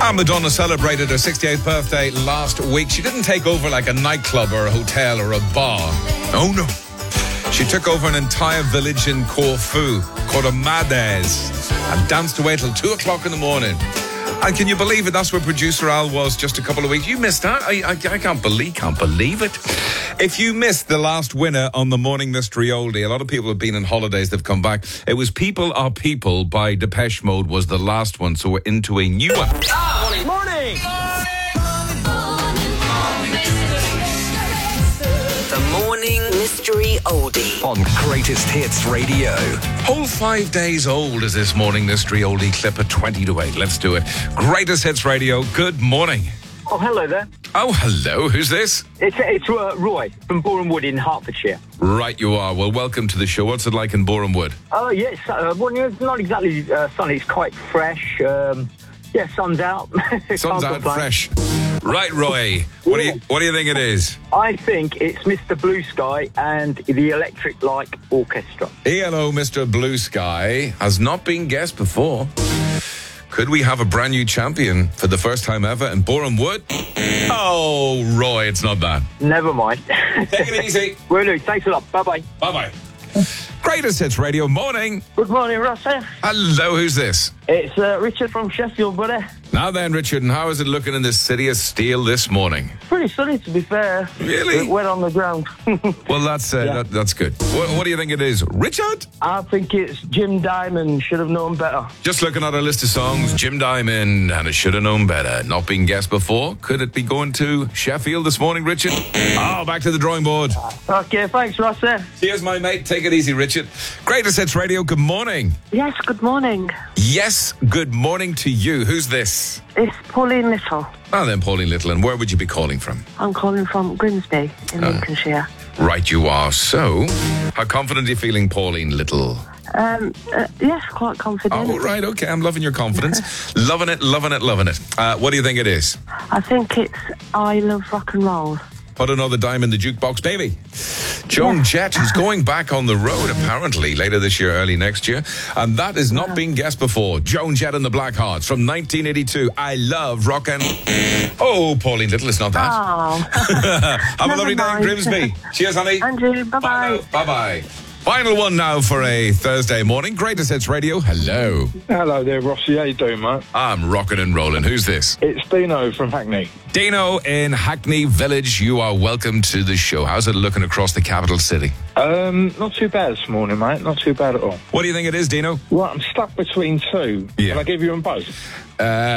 Madonna celebrated her 68th birthday last week. She didn't take over like a nightclub or a hotel or a bar. Oh, no. She took over an entire village in Corfu called Amades and danced away till 2 o'clock in the morning. And can you believe it? That's where producer Al was just a couple of weeks. You missed that? I can't believe it. If you missed the last winner on the Morning Mystery Oldie, a lot of people have been on holidays, they've come back. It was People Are People by Depeche Mode was the last one, so we're into a new one. Morning! The Morning Mystery Oldie On Greatest Hits Radio. Whole 5 days old is this Morning Mystery Oldie clip at 20 to 8. Let's do it. Greatest Hits Radio, good morning. Oh, hello there. Oh, hello. Who's this? It's Roy from Boreham Wood in Hertfordshire. Right, you are. Well, welcome to the show. What's it like in Boreham Wood? Oh, yes. Well, it's not exactly sunny. It's quite fresh. Sun's out. Sun's out, fresh. Right, Roy. What do you think it is? I think it's Mr. Blue Sky and the Electric Light Orchestra. ELO, Mr. Blue Sky, has not been guessed before. Could we have a brand new champion for the first time ever in Boreham Wood? Oh, Roy, it's not that. Never mind. Take it easy. Will do. Thanks a lot. Bye-bye. Bye-bye. Greatest Hits Radio, morning. Good morning, Ross. Hello, who's this? It's Richard from Sheffield, buddy. Now then, Richard, and how is it looking in the city of Steel this morning? Pretty sunny, to be fair. Really? Wet on the ground. Well, that's good. What do you think it is? Richard? I think it's Jim Diamond. Should have known better. Just looking at our list of songs, Jim Diamond, and I should have known better. Not been guessed before. Could it be going to Sheffield this morning, Richard? Oh, back to the drawing board. Okay, thanks, Ross. Cheers, my mate. Take it easy, Richard. Greatest Hits Radio, good morning. Yes, good morning. Yes, good morning to you. Who's this? It's Pauline Little. Oh, then, Pauline Little. And where would you be calling from? I'm calling from Grimsby in Lincolnshire. Right, you are. So, how confident are you feeling, Pauline Little? Yes, quite confident. Oh, right, okay. I'm loving your confidence. Loving it. What do you think it is? I think it's I Love Rock and Roll. Put another dime in the jukebox, baby. Joan Jett, who's going back on the road, apparently, later this year, early next year. And that has not been guessed before. Joan Jett and the Blackhearts from 1982. I Love Rock and... Oh, Pauline Little, it's not that. Oh. Have a lovely day in Grimsby. Cheers, honey. Andrew, bye-bye. Bye-bye. Final one now for a Thursday morning. Greatest Hits Radio, hello. Hello there, Rossi. How you doing, mate? I'm rocking and rolling. Who's this? It's Dino from Hackney. Dino in Hackney Village, you are welcome to the show. How's it looking across the capital city? Not too bad this morning, mate. Not too bad at all. What do you think it is, Dino? Well, I'm stuck between two. Yeah. Can I give you them both?